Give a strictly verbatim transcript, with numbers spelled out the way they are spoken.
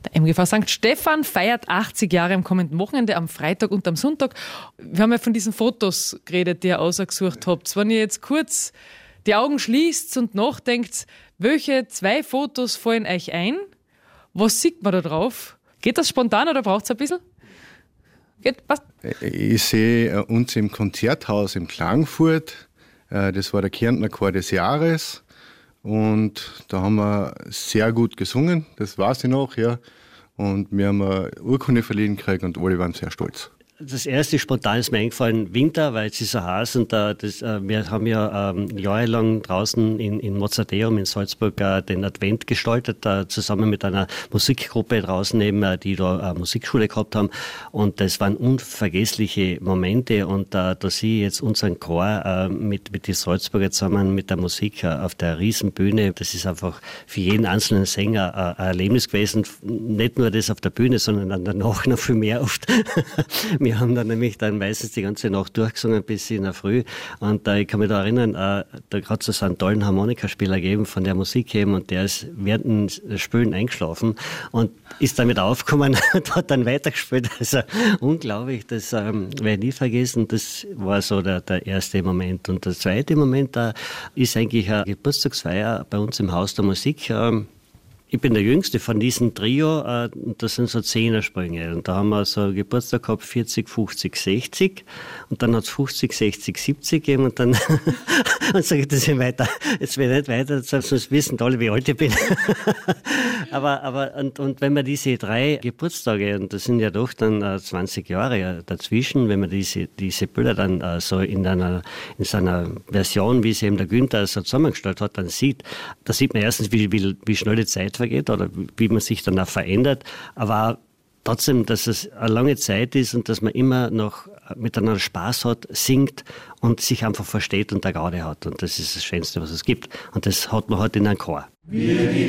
Der M G V Sankt Stephan feiert achtzig Jahre am kommenden Wochenende, am Freitag und am Sonntag. Wir haben ja von diesen Fotos geredet, die ihr ausgesucht habt. Wenn ihr jetzt kurz die Augen schließt und nachdenkt, welche zwei Fotos fallen euch ein? Was sieht man da drauf? Geht das spontan oder braucht es ein bisschen? Geht, passt. Ich sehe uns im Konzerthaus in Klagenfurt. Das war der Kärntner Chor des Jahres. Und da haben wir sehr gut gesungen, das weiß ich noch, ja. Und wir haben eine Urkunde verliehen gekriegt und alle waren sehr stolz. Das erste spontan ist mir eingefallen, Winter, weil es ist so heiß und äh, das, äh, wir haben ja ähm, jahrelang draußen in, in Mozarteum in Salzburg äh, den Advent gestaltet, äh, zusammen mit einer Musikgruppe draußen eben, äh, die da eine Musikschule gehabt haben und das waren unvergessliche Momente und äh, da sehe ich jetzt unseren Chor äh, mit, mit den Salzburger zusammen mit der Musik äh, auf der Riesenbühne. Das ist einfach für jeden einzelnen Sänger äh, ein Erlebnis gewesen, nicht nur das auf der Bühne, sondern dann danach noch viel mehr oft. Wir haben dann nämlich dann meistens die ganze Nacht durchgesungen bis in der Früh und äh, ich kann mich da erinnern, äh, da hat es so einen tollen Harmonikaspieler gegeben von der Musik eben und der ist während dem Spielen eingeschlafen und ist damit aufgekommen und hat dann weitergespielt. Also unglaublich, das ähm, werde ich nie vergessen. Das war so der, der erste Moment. Und der zweite Moment äh, ist eigentlich eine Geburtstagsfeier bei uns im Haus der Musik. Ähm, Ich bin der Jüngste von diesem Trio, äh, das sind so Zehnersprünge. Und da haben wir so Geburtstag gehabt, vierzig, fünfzig, sechzig. Und dann hat es fünfzig, sechzig, siebzig gegeben. Und dann und sage ich das nicht weiter. Jetzt will ich nicht weiter, sonst wissen alle, wie alt ich bin. aber aber und, und wenn man diese drei Geburtstage, und das sind ja doch dann äh, zwanzig Jahre dazwischen, wenn man diese, diese Bilder dann äh, so in einer in so einer Version, wie sie eben der Günther so zusammengestellt hat, dann sieht, da sieht man erstens, wie, wie, wie schnell die Zeit vergeht oder wie man sich dann auch verändert, aber auch trotzdem, dass es eine lange Zeit ist und dass man immer noch miteinander Spaß hat, singt und sich einfach versteht und eine Garde hat und das ist das Schönste, was es gibt und das hat man halt in einem Chor.